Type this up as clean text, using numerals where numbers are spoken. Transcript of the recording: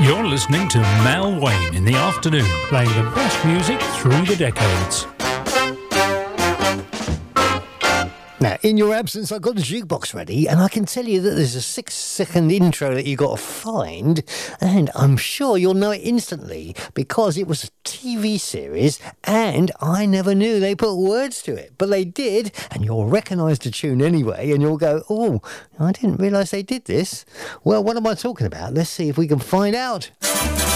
You're listening to Mal Wayne in the afternoon, playing the best music through the decades. Now, in your absence, I've got the jukebox ready, and I can tell you that there's a 6-second intro that you've got to find, and I'm sure you'll know it instantly, because it was a TV series, and I never knew they put words to it. But they did, and you'll recognise the tune anyway, and you'll go, oh, I didn't realise they did this. Well, what am I talking about? Let's see if we can find out.